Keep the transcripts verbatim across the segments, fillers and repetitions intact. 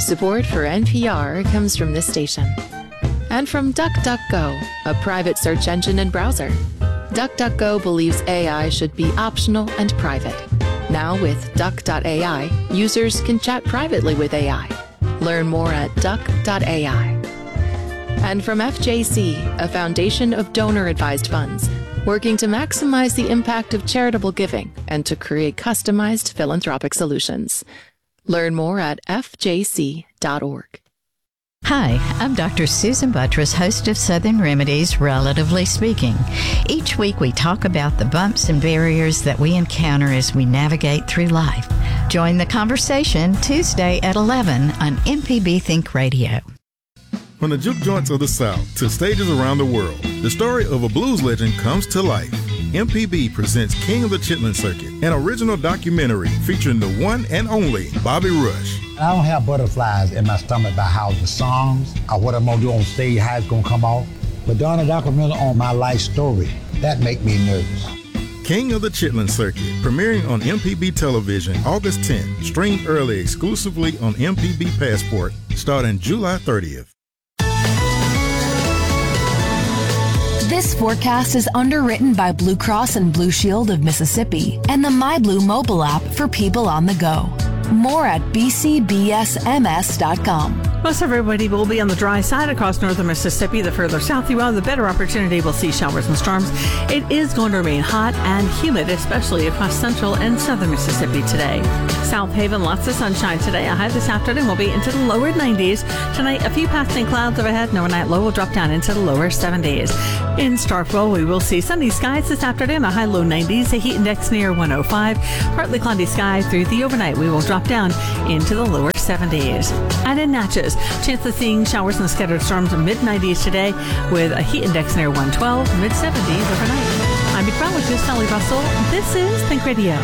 Support for N P R comes from this station. And from DuckDuckGo, a private search engine and browser. DuckDuckGo believes A I should be optional and private. Now with Duck dot A I, users can chat privately with A I. Learn more at Duck dot A I. And from F J C, a foundation of donor-advised funds, working to maximize the impact of charitable giving and to create customized philanthropic solutions. Learn more at F J C dot org. Hi, I'm Doctor Susan Buttress, host of Southern Remedies, Relatively Speaking. Each week we talk about the bumps and barriers that we encounter as we navigate through life. Join the conversation Tuesday at eleven on M P B Think Radio. From the juke joints of the South to stages around the world, the story of a blues legend comes to life. M P B presents King of the Chitlin Circuit, an original documentary featuring the one and only Bobby Rush. I don't have butterflies in my stomach about how the songs or what I'm going to do on stage, how it's going to come off. But doing a documentary on my life story, that make me nervous. King of the Chitlin Circuit, premiering on M P B Television August tenth, streamed early exclusively on M P B Passport, starting July thirtieth. This forecast is underwritten by Blue Cross and Blue Shield of Mississippi and the MyBlue mobile app for people on the go. More at b c b s m s dot com. Most everybody will be on the dry side across northern Mississippi. The further south you are, the better opportunity we'll see showers and storms. It is going to remain hot and humid, especially across central and southern Mississippi today. South Haven, lots of sunshine today. A high this afternoon will be into the lower nineties. Tonight, a few passing clouds overhead, and overnight low will drop down into the lower seventies. In Starkville, we will see sunny skies this afternoon, a high low nineties, a heat index near one oh five. Partly cloudy sky through the overnight. We will drop down into the lower seventies. And in Natchez, chance of seeing showers and scattered storms mid nineties today with a heat index near one twelve, mid seventies overnight. I'm meteorologist Sally Russell. This is Think Radio.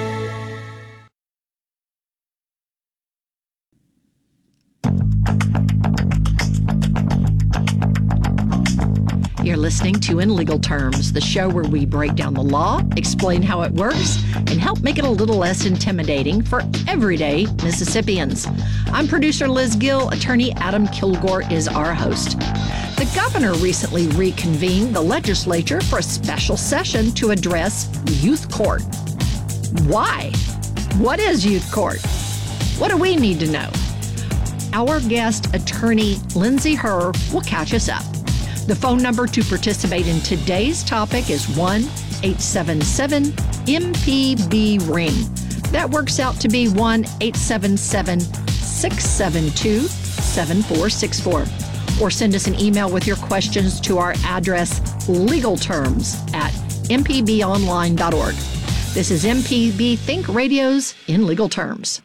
You're listening to In Legal Terms, the show where we break down the law, explain how it works, and help make it a little less intimidating for everyday Mississippians. I'm producer Liz Gill. Attorney Adam Kilgore is our host. The governor recently reconvened the legislature for a special session to address youth court. Why? What is youth court? What do we need to know? Our guest, attorney Lindsay Herr, will catch us up. The phone number to participate in today's topic is one eight seven seven M P B ring. That works out to be one eight seven seven six seven two seven four six four. Or send us an email with your questions to our address legalterms at m p b online dot org. This is M P B Think Radio's In Legal Terms.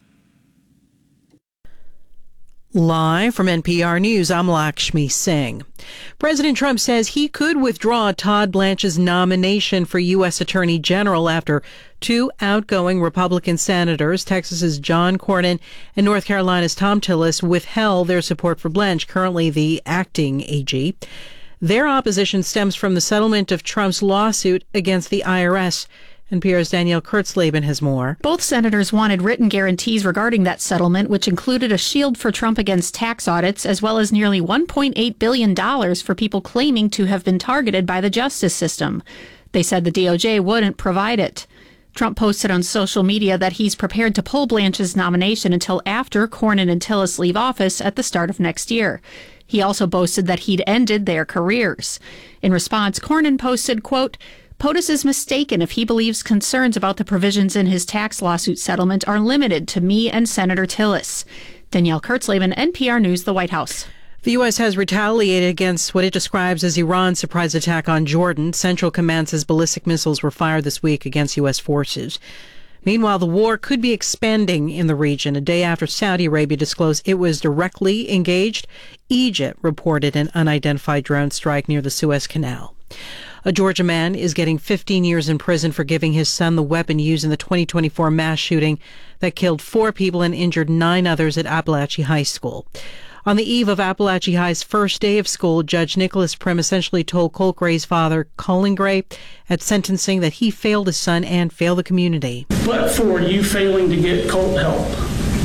Live from N P R News, I'm Lakshmi Singh. President Trump says he could withdraw Todd Blanche's nomination for U S Attorney General after two outgoing Republican senators, Texas's John Cornyn and North Carolina's Thom Tillis, withheld their support for Blanche, currently the acting A G. Their opposition stems from the settlement of Trump's lawsuit against the I R S. N P R's Danielle Kurtzleben has more. Both senators wanted written guarantees regarding that settlement, which included a shield for Trump against tax audits, as well as nearly one point eight billion dollars for people claiming to have been targeted by the justice system. They said the D O J wouldn't provide it. Trump posted on social media that he's prepared to pull Blanche's nomination until after Cornyn and Tillis leave office at the start of next year. He also boasted that he'd ended their careers. In response, Cornyn posted, quote, POTUS is mistaken if he believes concerns about the provisions in his tax lawsuit settlement are limited to me and Senator Tillis. Danielle Kurtzleben, N P R News, the White House. The U S has retaliated against what it describes as Iran's surprise attack on Jordan. Central Command says ballistic missiles were fired this week against U S forces. Meanwhile, the war could be expanding in the region. A day after Saudi Arabia disclosed it was directly engaged, Egypt reported an unidentified drone strike near the Suez Canal. A Georgia man is getting fifteen years in prison for giving his son the weapon used in the twenty twenty-four mass shooting that killed four people and injured nine others at Appalachia High School. On the eve of Appalachia High's first day of school, Judge Nicholas Prim essentially told Colt Gray's father, Colin Gray, at sentencing that he failed his son and failed the community. But for you failing to get Colt help,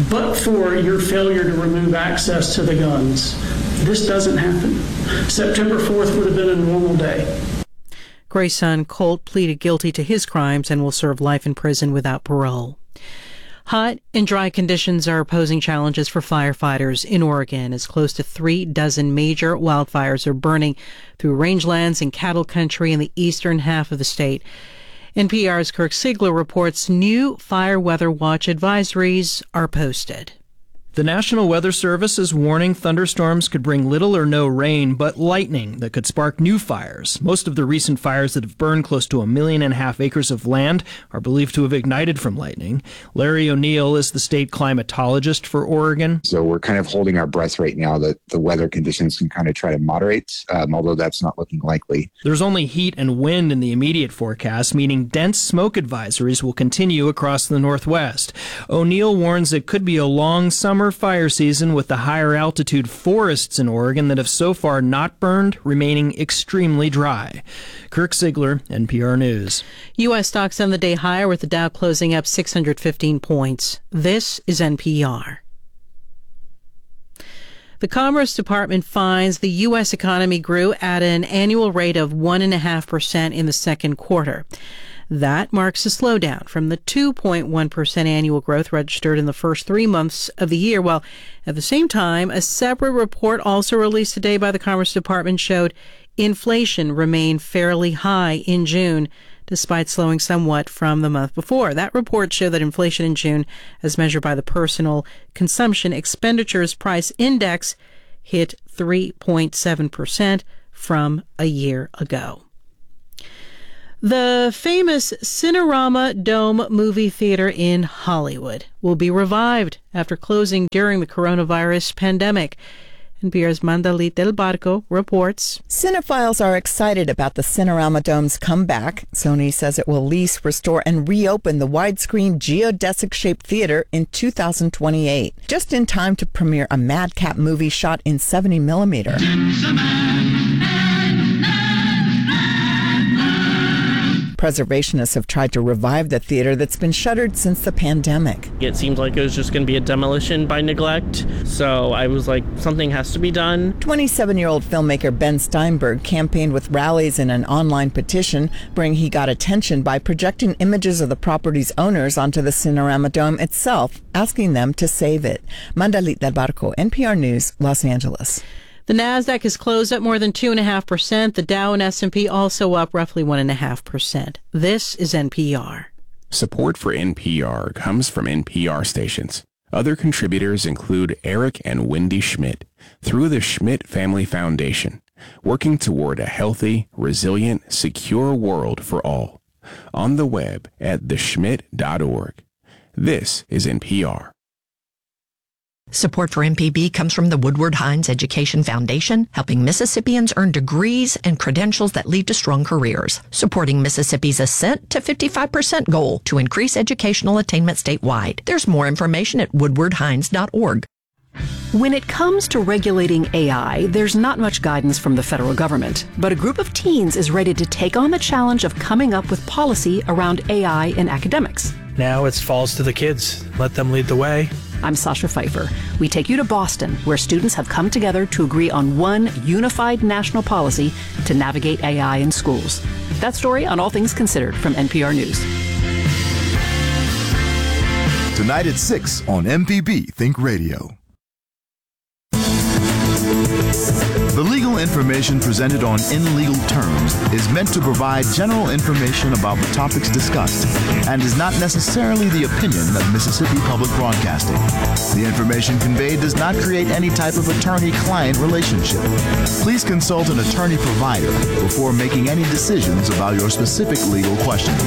but for your failure to remove access to the guns, this doesn't happen. September fourth would have been a normal day. Gray's son, Colt, pleaded guilty to his crimes and will serve life in prison without parole. Hot and dry conditions are posing challenges for firefighters in Oregon as close to three dozen major wildfires are burning through rangelands and cattle country in the eastern half of the state. N P R's Kirk Siegler reports new fire weather watch advisories are posted. The National Weather Service is warning thunderstorms could bring little or no rain, but lightning that could spark new fires. Most of the recent fires that have burned close to a million and a half acres of land are believed to have ignited from lightning. Larry O'Neill is the state climatologist for Oregon. So we're kind of holding our breath right now that the weather conditions can kind of try to moderate, um, although that's not looking likely. There's only heat and wind in the immediate forecast, meaning dense smoke advisories will continue across the Northwest. O'Neill warns it could be a long summer fire season with the higher altitude forests in Oregon that have so far not burned remaining extremely dry. Kirk Siegler, N P R News. U S stocks on the day higher with the Dow closing up six hundred fifteen points. This is N P R. The Commerce Department finds the U S economy grew at an annual rate of one point five percent in the second quarter. That marks a slowdown from the two point one percent annual growth registered in the first three months of the year, while at the same time, a separate report also released today by the Commerce Department showed inflation remained fairly high in June, despite slowing somewhat from the month before. That report showed that inflation in June, as measured by the Personal Consumption Expenditures Price Index, hit three point seven percent from a year ago. The famous Cinerama Dome movie theater in Hollywood will be revived after closing during the coronavirus pandemic. N P R's Mandalit Del Barco reports. Cinephiles are excited about the Cinerama Dome's comeback. Sony says it will lease, restore, and reopen the widescreen geodesic-shaped theater in two thousand twenty-eight, just in time to premiere a madcap movie shot in seventy millimeter. Preservationists have tried to revive the theater that's been shuttered since the pandemic. It seemed like it was just going to be a demolition by neglect, so I was like, something has to be done. twenty-seven-year-old filmmaker Ben Steinberg campaigned with rallies and an online petition, bringing he got attention by projecting images of the property's owners onto the Cinerama Dome itself, asking them to save it. Mandalit Del Barco, N P R News, Los Angeles. The Nasdaq has closed up more than two point five percent. The Dow and S and P also up roughly one point five percent. This is N P R. Support for N P R comes from N P R stations. Other contributors include Eric and Wendy Schmidt through the Schmidt Family Foundation, working toward a healthy, resilient, secure world for all. On the web at the schmidt dot org. This is N P R. Support for M P B comes from the Woodward Hines Education Foundation, helping Mississippians earn degrees and credentials that lead to strong careers, supporting Mississippi's ascent to fifty-five percent goal to increase educational attainment statewide. There's more information at woodward hines dot org. When it comes to regulating A I, there's not much guidance from the federal government, but a group of teens is ready to take on the challenge of coming up with policy around A I in academics. Now it falls to the kids. Let them lead the way. I'm Sasha Pfeiffer. We take you to Boston, where students have come together to agree on one unified national policy to navigate A I in schools. That story on All Things Considered from N P R News. Tonight at six on M P B Think Radio. The legal information presented on In Legal Terms is meant to provide general information about the topics discussed and is not necessarily the opinion of Mississippi Public Broadcasting. The information conveyed does not create any type of attorney-client relationship. Please consult an attorney provider before making any decisions about your specific legal questions.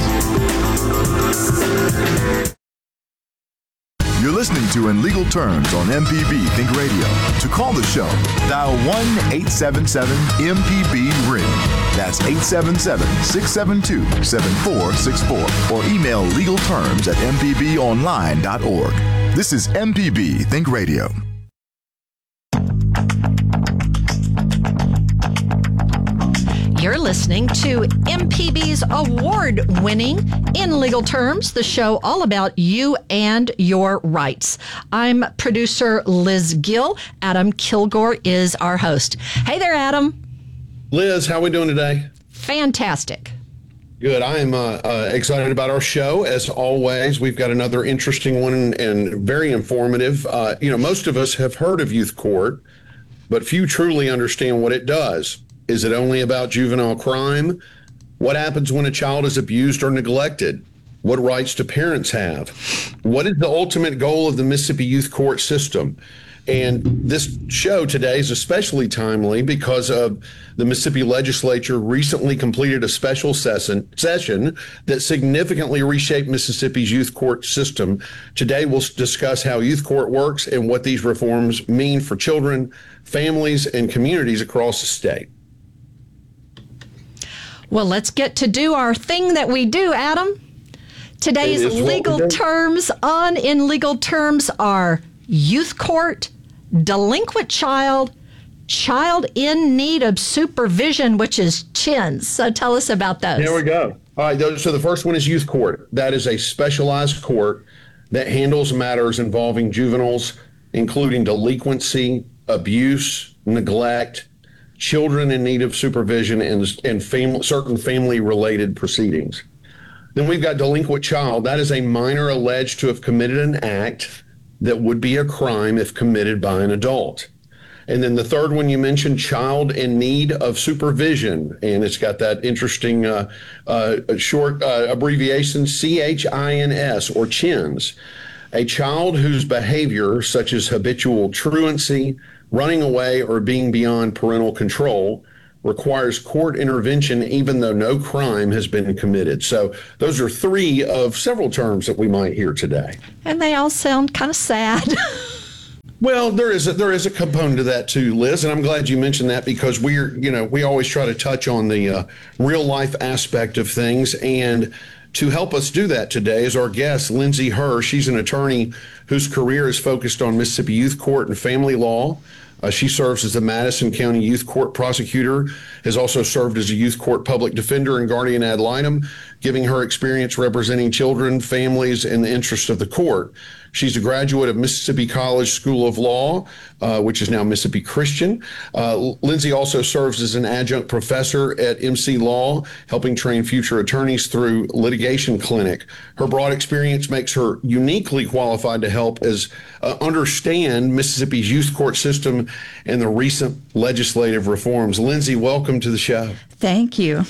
You're listening to In Legal Terms on M P B Think Radio. To call the show, dial one eight seven seven M P B ring. That's eight seven seven, six seven two, seven four six four. Or email legalterms at m p b online dot org. This is M P B Think Radio. You're listening to M P B's award-winning In Legal Terms, the show all about you and your rights. I'm producer Liz Gill. Adam Kilgore is our host. Hey there, Adam. Liz, how are we doing today? Fantastic. Good. I am uh, uh, excited about our show. As always, we've got another interesting one and, and very informative. Uh, you know, most of us have heard of youth court, but few truly understand what it does. Is it only about juvenile crime? What happens when a child is abused or neglected? What rights do parents have? What is the ultimate goal of the Mississippi Youth Court system? And this show today is especially timely because of the Mississippi legislature recently completed a special session, session that significantly reshaped Mississippi's youth court system. Today, we'll discuss how youth court works and what these reforms mean for children, families, and communities across the state. Well, let's get to do our thing that we do, Adam. Today's legal terms on In Legal Terms are youth court, delinquent child, child in need of supervision, which is CHINS. So tell us about those. There we go. All right. So the first one is youth court. That is a specialized court that handles matters involving juveniles, including delinquency, abuse, neglect, children in need of supervision, and, and fam- certain family-related proceedings. Then we've got delinquent child. That is a minor alleged to have committed an act that would be a crime if committed by an adult. And then the third one you mentioned, child in need of supervision, and it's got that interesting uh, uh, short uh, abbreviation, C H I N S, or CHINS. A child whose behavior, such as habitual truancy, running away, or being beyond parental control, requires court intervention even though no crime has been committed. So those are three of several terms that we might hear today. And they all sound kind of sad. Well, there is a, there is a component to that too, Liz, and I'm glad you mentioned that because we're, you know, we always try to touch on the uh, real life aspect of things. And to help us do that today is our guest, Lindsay Herr. She's an attorney whose career is focused on Mississippi youth court and family law. Uh, she serves as the Madison County Youth Court prosecutor, has also served as a youth court public defender and guardian ad litem, giving her experience representing children, families, and the interests of the court. She's a graduate of Mississippi College School of Law, uh, which is now Mississippi Christian. Uh, Lindsay also serves as an adjunct professor at M C Law, helping train future attorneys through litigation clinic. Her broad experience makes her uniquely qualified to help us uh, understand Mississippi's youth court system and the recent legislative reforms. Lindsay, welcome to the show. Thank you.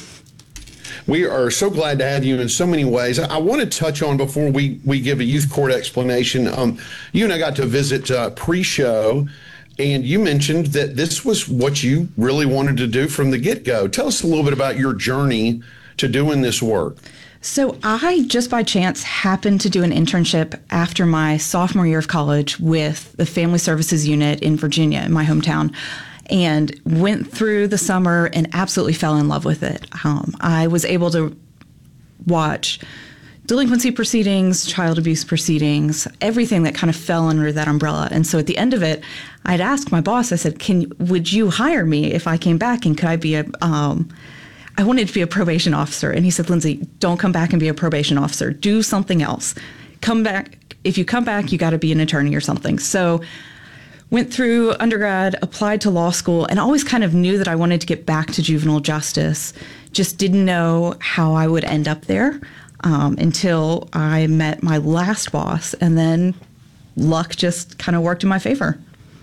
We are so glad to have you in so many ways. I, I want to touch on, before we, we give a youth court explanation, um, you and I got to visit uh, pre-show, and you mentioned that this was what you really wanted to do from the get-go. Tell us a little bit about your journey to doing this work. So I just by chance happened to do an internship after my sophomore year of college with the Family Services Unit in Virginia, in my hometown, and went through the summer and absolutely fell in love with it. Um, I was able to watch delinquency proceedings, child abuse proceedings, everything that kind of fell under that umbrella. And so at the end of it, I'd asked my boss, I said, "Can would you hire me if I came back, and could I be a, um, I wanted to be a probation officer." And he said, "Lindsay, don't come back and be a probation officer. Do something else. Come back. If you come back, you got to be an attorney or something." So went through undergrad, applied to law school, and always kind of knew that I wanted to get back to juvenile justice. Just didn't know how I would end up there um, until I met my last boss, and then luck just kind of worked in my favor.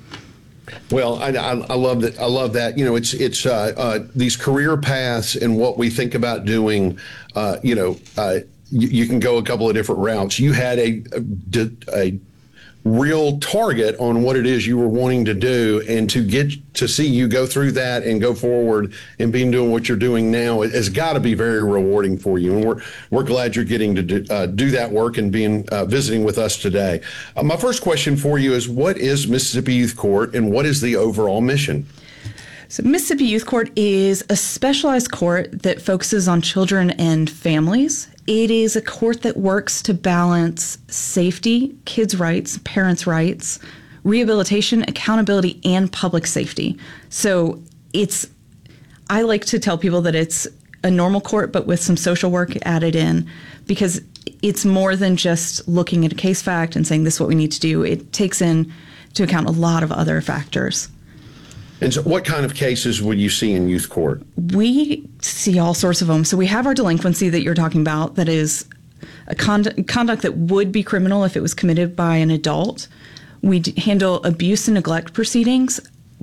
Well, I, I, I love that. I love that. You know, it's it's uh, uh, these career paths and what we think about doing. Uh, you know, uh, you, you can go a couple of different routes. You had a a, a real target on what it is you were wanting to do, and to get to see you go through that and go forward and being doing what you're doing now, it has got to be very rewarding for you. And we're we're glad you're getting to do, uh, do that work and being uh, visiting with us today. Uh, my first question for you is, what is Mississippi Youth Court, and what is the overall mission? So Mississippi Youth Court is a specialized court that focuses on children and families. It is a court that works to balance safety, kids' rights, parents' rights, rehabilitation, accountability, and public safety. So it's I like to tell people that it's a normal court, but with some social work added in, because it's more than just looking at a case fact and saying this is what we need to do. It takes in to account a lot of other factors. And so what kind of cases would you see in youth court? We see all sorts of them. So we have our delinquency that you're talking about, that is a conduct, conduct that would be criminal if it was committed by an adult. We d- handle abuse and neglect proceedings,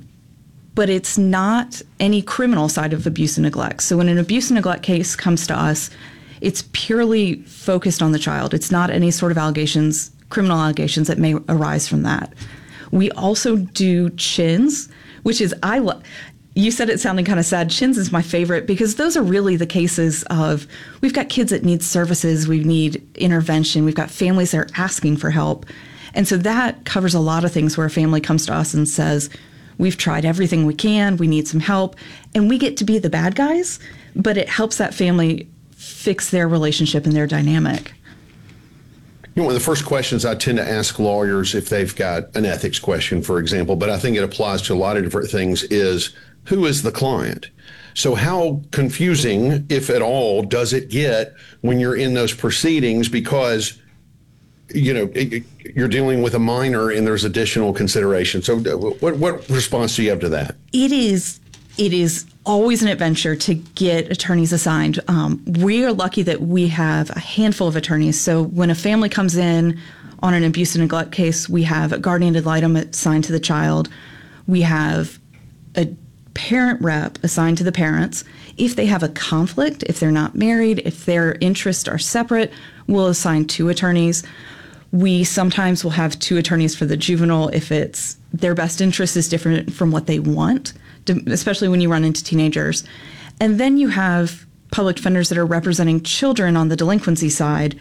but it's not any criminal side of abuse and neglect. So when an abuse and neglect case comes to us, it's purely focused on the child. It's not any sort of allegations, criminal allegations that may arise from that. We also do chins, which is, I love, you said it sounding kind of sad. Chins is my favorite because those are really the cases of, we've got kids that need services, we need intervention, we've got families that are asking for help. And so that covers a lot of things where a family comes to us and says, we've tried everything we can, we need some help, and we get to be the bad guys, but it helps that family fix their relationship and their dynamic. You know, one of the first questions I tend to ask lawyers if they've got an ethics question, for example, but I think it applies to a lot of different things, is who is the client? So how confusing, if at all, does it get when you're in those proceedings because, you know, it, you're dealing with a minor and there's additional consideration. So what, what response do you have to that? It is, it is always an adventure to get attorneys assigned. Um, we are lucky that we have a handful of attorneys. So when a family comes in on an abuse and neglect case, we have a guardian ad litem assigned to the child. We have a parent rep assigned to the parents. If they have a conflict, if they're not married, if their interests are separate, we'll assign two attorneys. We sometimes will have two attorneys for the juvenile if it's their best interest is different from what they want, especially when you run into teenagers. And then you have public defenders that are representing children on the delinquency side.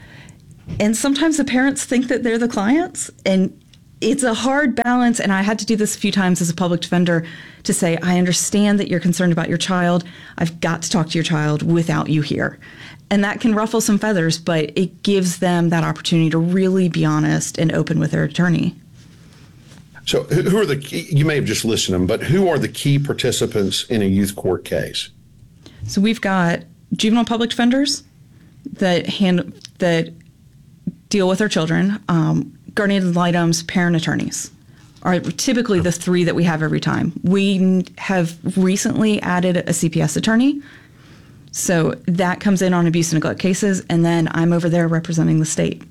And sometimes the parents think that they're the clients, and it's a hard balance. And I had to do this a few times as a public defender to say, I understand that you're concerned about your child. I've got to talk to your child without you here. And that can ruffle some feathers, but it gives them that opportunity to really be honest and open with their attorney. So who are the key, you may have just listed them, but who are the key participants in a youth court case? So we've got juvenile public defenders that hand, that deal with our children, um, guardian ad litems, parent attorneys are typically the three that we have every time. We have recently added a C P S attorney. So that comes in on abuse and neglect cases, and then I'm over there representing the state.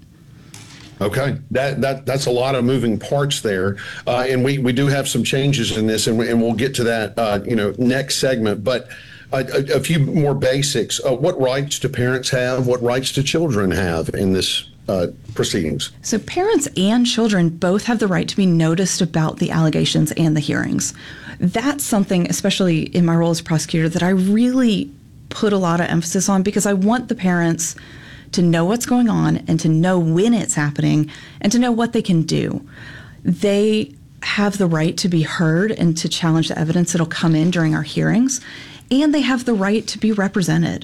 Okay, that that that's a lot of moving parts there, uh, and we, we do have some changes in this, and, we, and we'll get to that uh, you know next segment. But a, a, a few more basics: uh, what rights do parents have? What rights do children have in this uh, proceedings? So parents and children both have the right to be noticed about the allegations and the hearings. That's something, especially in my role as prosecutor, that I really put a lot of emphasis on, because I want the parents to know what's going on and to know when it's happening and to know what they can do. They have the right to be heard and to challenge the evidence that'll come in during our hearings, and they have the right to be represented.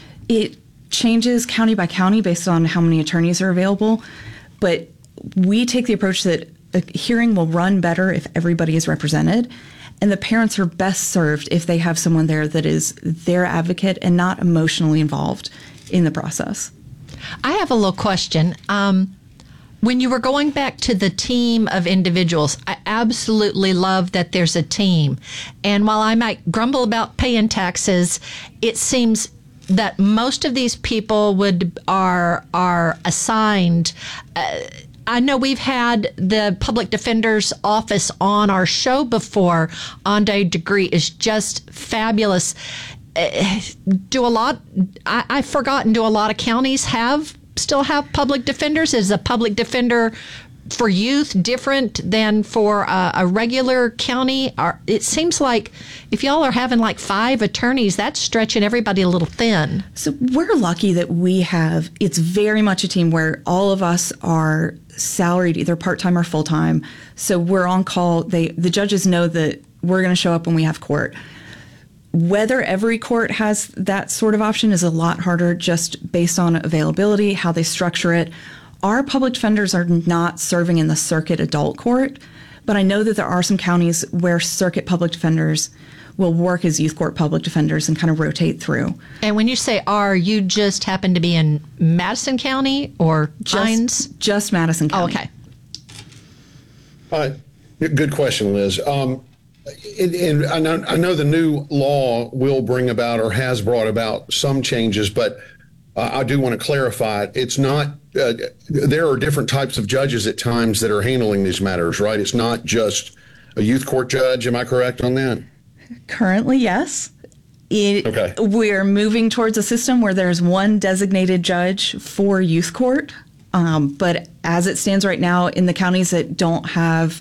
It changes county by county based on how many attorneys are available, but we take the approach that a hearing will run better if everybody is represented. And the parents are best served if they have someone there that is their advocate and not emotionally involved in the process. I have a little question. Um, when you were going back to the team of individuals, I absolutely love that there's a team. And while I might grumble about paying taxes, it seems that most of these people would are are assigned. Uh, I know we've had the public defender's office on our show before. Ande Degree is just fabulous. Uh, do a lot, I, I've forgotten, do a lot of counties have, still have public defenders? Is a public defender for youth different than for a, a regular county? Or, it seems like if y'all are having like five attorneys, that's stretching everybody a little thin. So we're lucky that we have, it's very much a team where all of us are salaried, either part-time or full-time. So we're on call. They, the judges know that we're going to show up when we have court. Whether every court has that sort of option is a lot harder just based on availability, how they structure it. Our public defenders are not serving in the circuit adult court, But I know that there are some counties where circuit public defenders will work as youth court public defenders and kind of rotate through. And when you say are, you just happen to be in Madison County or Hines? Just, just Madison County. Oh, okay. Uh, good question, Liz. Um, and, and I know, I know the new law will bring about or has brought about some changes, but uh, I do want to clarify, it's not, uh, there are different types of judges at times that are handling these matters, right? It's not just a youth court judge. Am I correct on that? Currently, yes. It, okay. We're moving towards a system where there's one designated judge for youth court. Um, but as it stands right now, in the counties that don't have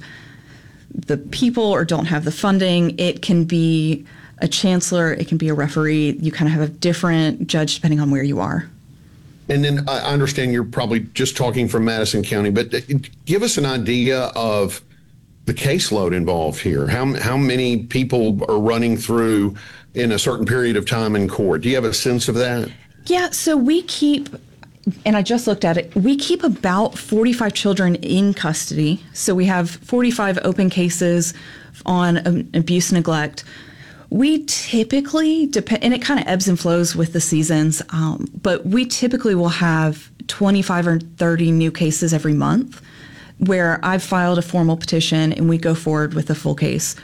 the people or don't have the funding, it can be a chancellor, it can be a referee. You kind of have a different judge depending on where you are. And then I understand you're probably just talking from Madison County, but give us an idea of the caseload involved here. How how many people are running through in a certain period of time in court? Do you have a sense of that? Yeah, so we keep, and I just looked at it, we keep about forty-five children in custody. So we have forty-five open cases on um, abuse, neglect. We typically, depend, and it kind of ebbs and flows with the seasons, um, but we typically will have twenty-five or thirty new cases every month, where I've filed a formal petition and we go forward with a full case.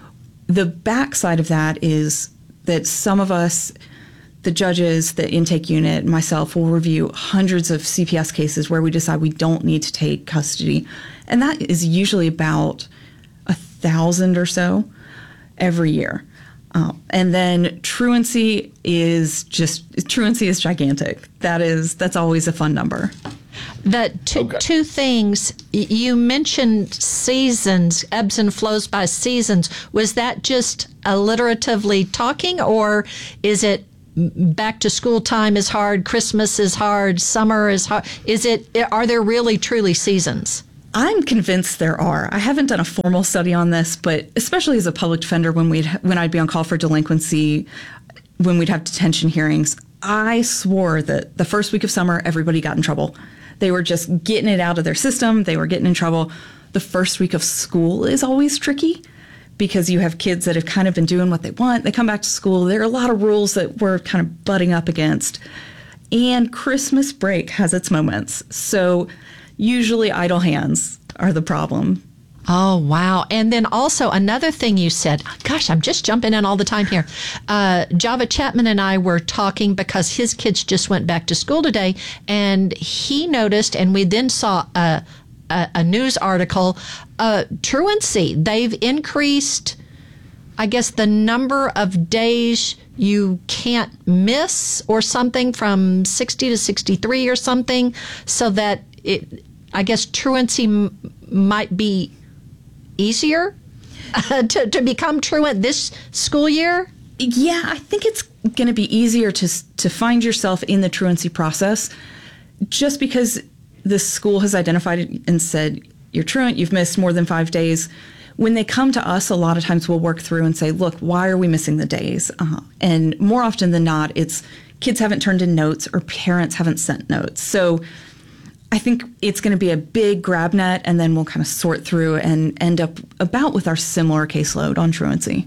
The backside of that is that some of us, the judges, the intake unit, myself, will review hundreds of C P S cases where we decide we don't need to take custody. And that is usually about a thousand or so every year. Uh, and then truancy is just, truancy is gigantic. That is, that's always a fun number. The two, okay. two things, you mentioned seasons, ebbs and flows by seasons. Was that just alliteratively talking, or is it back to school time is hard, Christmas is hard, summer is hard? Is it, are there really truly seasons? I'm convinced there are. I haven't done a formal study on this, but especially as a public defender, when we'd when I'd be on call for delinquency, when we'd have detention hearings, I swore that the first week of summer, everybody got in trouble. They were just getting it out of their system. They were getting in trouble. The first week of school is always tricky because you have kids that have kind of been doing what they want. They come back to school. There are a lot of rules that we're kind of butting up against. And Christmas break has its moments. So usually idle hands are the problem. Oh, wow. And then also another thing you said, gosh, I'm just jumping in all the time here. Uh, Java Chapman and I were talking because his kids just went back to school today, and he noticed, and we then saw a, a, a news article, uh, truancy. They've increased, I guess, the number of days you can't miss or something from sixty to sixty-three or something, so that it, I guess truancy m- might be easier uh, to, to become truant this school year? Yeah, I think it's going to be easier to to find yourself in the truancy process just because the school has identified it and said, you're truant, you've missed more than five days. When they come to us, a lot of times we'll work through and say, look, why are we missing the days? Uh, and more often than not, it's kids haven't turned in notes or parents haven't sent notes. So I think it's going to be a big grab net, and then we'll kind of sort through and end up about with our similar caseload on truancy.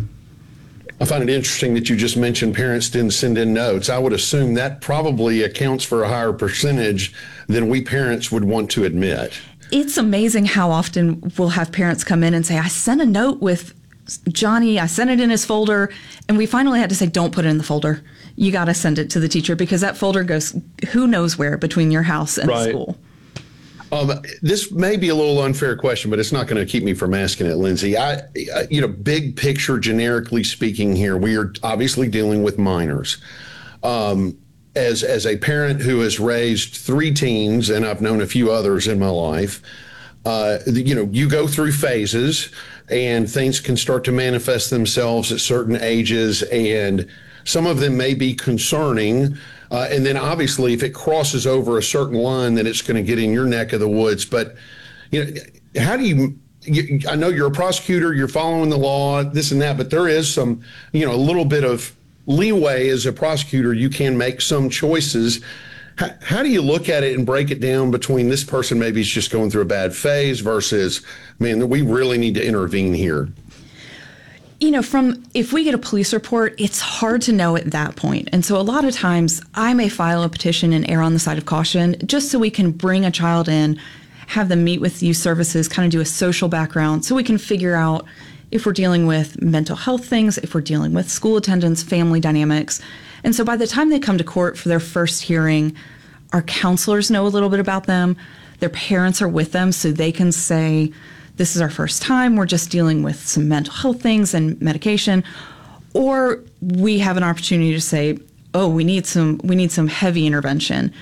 I find it interesting that you just mentioned parents didn't send in notes. I would assume that probably accounts for a higher percentage than we parents would want to admit. It's amazing how often we'll have parents come in and say, I sent a note with Johnny, I sent it in his folder, and we finally had to say, don't put it in the folder. You got to send it to the teacher because that folder goes who knows where between your house and right. the school. Um, this may be a little unfair question, but it's not going to keep me from asking it, Lindsay. I, I, you know, big picture, generically speaking here, we are obviously dealing with minors. Um, as, as a parent who has raised three teens, and I've known a few others in my life, uh, you know, you go through phases and things can start to manifest themselves at certain ages, and some of them may be concerning. Uh, and then obviously if it crosses over a certain line, then it's going to get in your neck of the woods. But, you know, how do you, you, I know you're a prosecutor, you're following the law, this and that, but there is some, you know, a little bit of leeway as a prosecutor. You can make some choices. how, how do you look at it and break it down between this person maybe is just going through a bad phase versus, man, we really need to intervene here? You know, from if we get a police report, it's hard to know at that point. And so a lot of times I may file a petition and err on the side of caution just so we can bring a child in, have them meet with youth services, kind of do a social background so we can figure out if we're dealing with mental health things, if we're dealing with school attendance, family dynamics. And so by the time they come to court for their first hearing, our counselors know a little bit about them. Their parents are with them so they can say, this is our first time, we're just dealing with some mental health things and medication. Or we have an opportunity to say, oh, we need some we need some heavy intervention.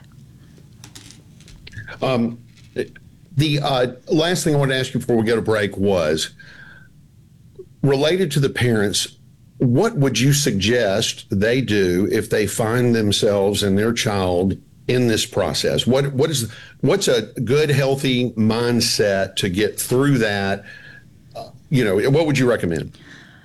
Um, the uh, last thing I wanted to ask you before we go to break was, related to the parents, what would you suggest they do if they find themselves and their child in this process? What what is what's a good, healthy mindset to get through that? Uh, you know, what would you recommend?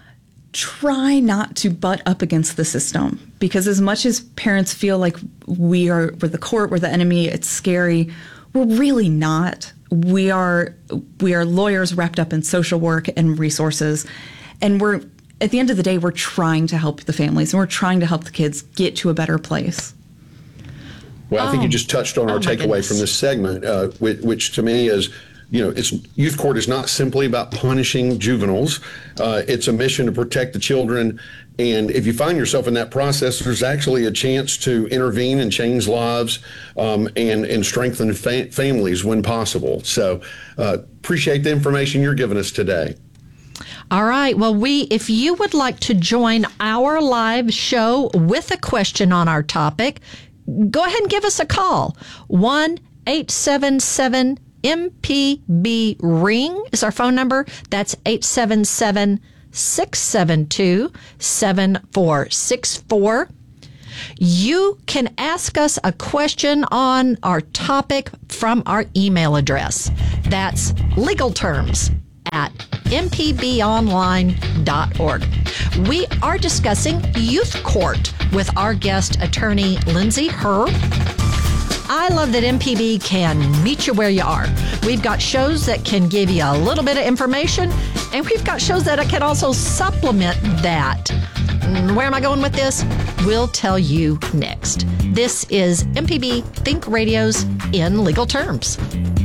Try not to butt up against the system, because as much as parents feel like we are we're the court, we're the enemy, it's scary, we're really not. We are we are lawyers wrapped up in social work and resources, and we're at the end of the day we're trying to help the families and we're trying to help the kids get to a better place. Well, I think Oh. you just touched on our Oh, my takeaway goodness. from this segment, uh, which, which to me is, you know, it's youth court is not simply about punishing juveniles. Uh, it's a mission to protect the children. And if you find yourself in that process, there's actually a chance to intervene and change lives um, and, and strengthen fa- families when possible. So uh, appreciate the information you're giving us today. All right. Well, we, if you would like to join our live show with a question on our topic, go ahead and give us a call. one eight seven seven M P B ring is our phone number. That's eight seven seven, six seven two, seven four six four. You can ask us a question on our topic from our email address. That's legal terms at m p b online dot org. We are discussing youth court with our guest attorney, Lindsay Herr. I love that M P B can meet you where you are. We've got shows that can give you a little bit of information, and we've got shows that can also supplement that. Mm, Where am I going with this? We'll tell you next. This is M P B Think Radio's In Legal Terms.